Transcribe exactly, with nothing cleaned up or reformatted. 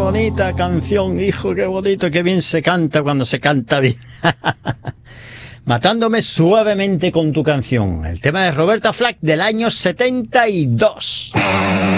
bonita canción, hijo, qué bonito, qué bien se canta cuando se canta bien. Matándome suavemente con tu canción. El tema de Roberta Flack del año setenta y dos.